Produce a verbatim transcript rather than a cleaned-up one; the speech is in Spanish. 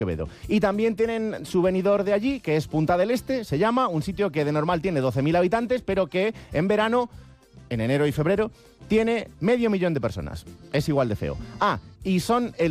Quevedo. Y también tienen su venidor de allí, que es Punta del Este, se llama, un sitio que de normal tiene doce mil habitantes, pero que en verano, en enero y febrero, tiene medio millón de personas. Es igual de feo. Ah, y son el